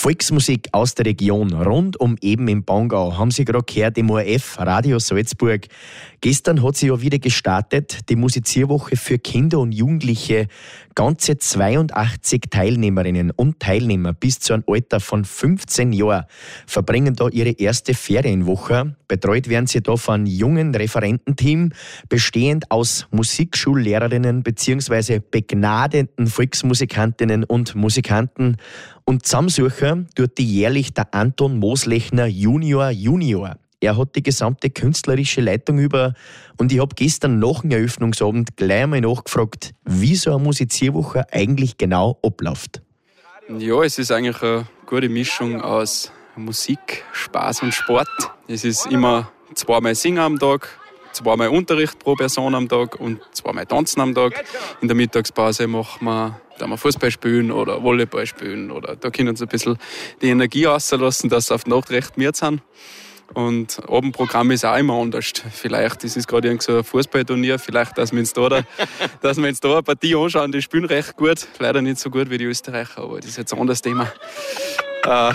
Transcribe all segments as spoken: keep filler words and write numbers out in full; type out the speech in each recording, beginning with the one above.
Volksmusik aus der Region, rund um eben im Bongau, haben Sie gerade gehört im O R F Radio Salzburg. Gestern hat sie ja wieder gestartet, die Musizierwoche für Kinder und Jugendliche. Ganze zweiundachtzig Teilnehmerinnen und Teilnehmer bis zu einem Alter von fünfzehn Jahren verbringen da ihre erste Ferienwoche. Betreut werden sie da von einem jungen Referententeam, bestehend aus Musikschullehrerinnen bzw. begnadeten Volksmusikantinnen und Musikanten. Und zusammensuchen tut die jährlich der Anton Moslechner Junior Junior. Er hat die gesamte künstlerische Leitung über und ich habe gestern nach dem Eröffnungsabend gleich einmal nachgefragt, wie so eine Musizierwoche eigentlich genau abläuft. Ja, es ist eigentlich eine gute Mischung aus Musik, Spaß und Sport. Es ist immer zweimal Singen am Tag, zweimal Unterricht pro Person am Tag und zweimal Tanzen am Tag. In der Mittagspause machen wir, da wir Fußball spielen oder Volleyball spielen oder da können sie ein bisschen die Energie rauslassen, dass sie auf die Nacht recht müde sind. Und Abendprogramm ist auch immer anders. Vielleicht ist es gerade irgend so ein Fußballturnier, vielleicht, dass wir uns da, da, dass wir uns da eine Partie anschauen, die spielen recht gut. Leider nicht so gut wie die Österreicher, aber das ist jetzt ein anderes Thema. Äh,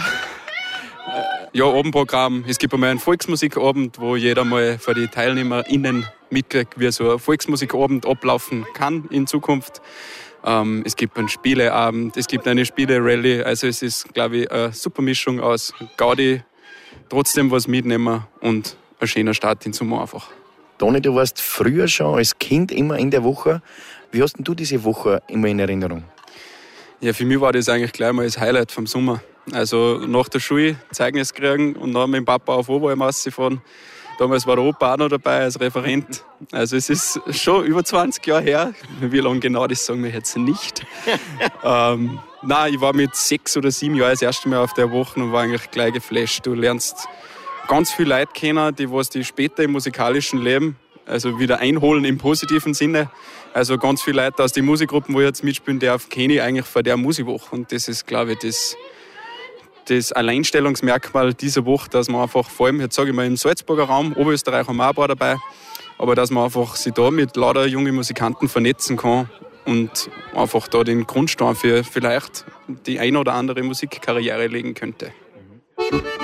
ja, Abendprogramm. Es gibt einmal einen Volksmusikabend, wo jeder mal für die TeilnehmerInnen mitkriegt, wie so ein Volksmusikabend ablaufen kann in Zukunft. Ähm, es gibt einen Spieleabend, es gibt eine Spiele-Rallye. Also es ist, glaube ich, eine super Mischung aus Gaudi, trotzdem was mitnehmen und ein schöner Start in den Sommer einfach. Toni, du warst früher schon als Kind immer in der Woche. Wie hast denn du diese Woche immer in Erinnerung? Ja, für mich war das eigentlich gleich mal das Highlight vom Sommer. Also nach der Schule Zeugnis kriegen und dann mit dem Papa auf Oberalm rausfahren. Damals war der Opa auch noch dabei als Referent. Also es ist schon über zwanzig Jahre her. Wie lange genau, das sagen wir jetzt nicht. ähm, nein, ich war mit sechs oder sieben Jahren das erste Mal auf der Woche und war eigentlich gleich geflasht. Du lernst ganz viele Leute kennen, die was die später im musikalischen Leben also wieder einholen im positiven Sinne. Also ganz viele Leute aus den Musikgruppen, wo ich jetzt mitspielen darf, kenne ich eigentlich von der Musikwoche. Und das ist, glaube ich, das... das Alleinstellungsmerkmal dieser Woche, dass man einfach, vor allem, jetzt sage ich mal, im Salzburger Raum, Oberösterreich haben wir auch ein paar dabei, aber dass man einfach sich da mit lauter jungen Musikanten vernetzen kann und einfach da den Grundstein für vielleicht die ein oder andere Musikkarriere legen könnte.